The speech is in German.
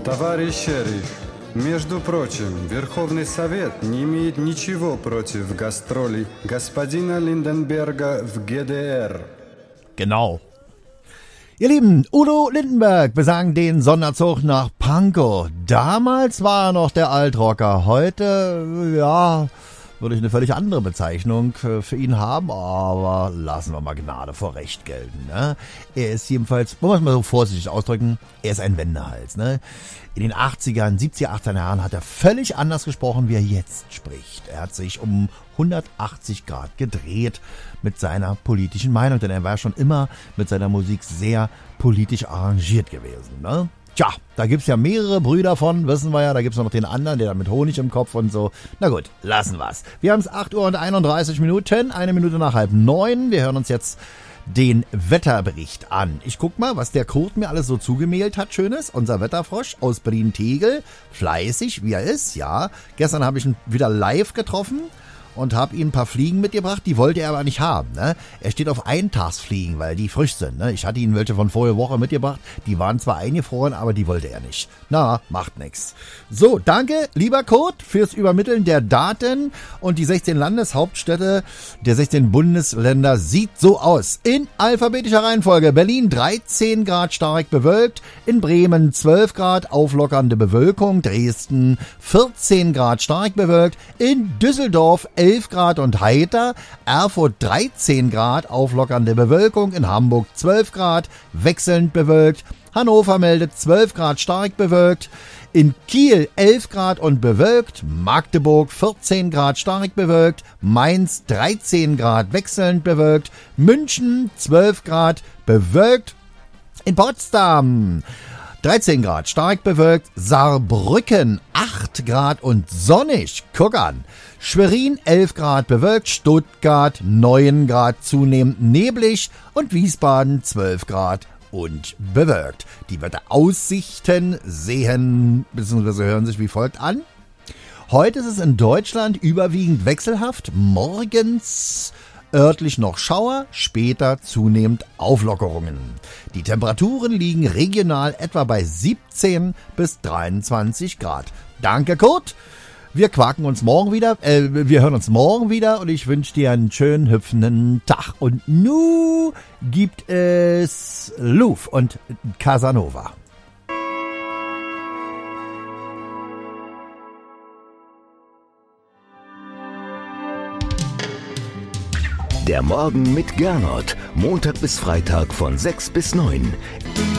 Товарищ шериф, между прочим, Верховный Совет не имеет ничего против гастролей господина Lindenberger в ГДР. Genau. Ihr Lieben, Udo Lindenberg besang den Sonderzug nach Pankow. Damals war er noch der Altrocker. Heute, ja, würde ich eine völlig andere Bezeichnung für ihn haben, aber lassen wir mal Gnade vor Recht gelten. Ne? Er ist jedenfalls, wollen wir es mal so vorsichtig ausdrücken, er ist ein Wendehals. Ne? In den 80ern, 70er, 80er Jahren hat er völlig anders gesprochen, wie er jetzt spricht. Er hat sich um 180 Grad gedreht mit seiner politischen Meinung, denn er war schon immer mit seiner Musik sehr politisch arrangiert gewesen. Ne? Tja, da gibt's ja mehrere Brüder von, wissen wir ja, da gibt's noch den anderen, der da mit Honig im Kopf und so. Na gut, lassen wir's. Wir haben's 8:31 Minuten, 1 Minute nach 8:30. Wir hören uns jetzt den Wetterbericht an. Ich guck mal, was der Kurt mir alles so zugemailt hat, Schönes. Unser Wetterfrosch aus Berlin-Tegel, fleißig, wie er ist, ja. Gestern habe ich ihn wieder live getroffen und habe ihm ein paar Fliegen mitgebracht, die wollte er aber nicht haben. Ne? Er steht auf Eintagsfliegen, weil die frisch sind. Ne? Ich hatte ihm welche von vorige Woche mitgebracht, die waren zwar eingefroren, aber die wollte er nicht. Na, macht nix. So, danke, lieber Kurt, fürs Übermitteln der Daten. Und die 16 Landeshauptstädte der 16 Bundesländer sieht so aus. In alphabetischer Reihenfolge: Berlin 13 Grad stark bewölkt, in Bremen 12 Grad auflockernde Bewölkung, Dresden 14 Grad stark bewölkt, in Düsseldorf 11 Grad und heiter, Erfurt 13 Grad auflockernde Bewölkung, in Hamburg 12 Grad wechselnd bewölkt, Hannover meldet 12 Grad stark bewölkt, in Kiel 11 Grad und bewölkt, Magdeburg 14 Grad stark bewölkt, Mainz 13 Grad wechselnd bewölkt, München 12 Grad bewölkt, in Potsdam 13 Grad stark bewölkt, Saarbrücken 8 Grad und sonnig, guck an. Schwerin 11 Grad bewölkt, Stuttgart 9 Grad zunehmend neblig und Wiesbaden 12 Grad und bewölkt. Die Wetteraussichten sehen bzw. hören sich wie folgt an. Heute ist es in Deutschland überwiegend wechselhaft, morgens örtlich noch Schauer, später zunehmend Auflockerungen. Die Temperaturen liegen regional etwa bei 17 bis 23 Grad. Danke, Kurt. Wir quaken uns morgen wieder, wir hören uns morgen wieder und ich wünsche dir einen schönen, hüpfenden Tag. Und nu gibt es Louvre und Casanova. Der Morgen mit Gernot. Montag bis Freitag von 6 bis 9.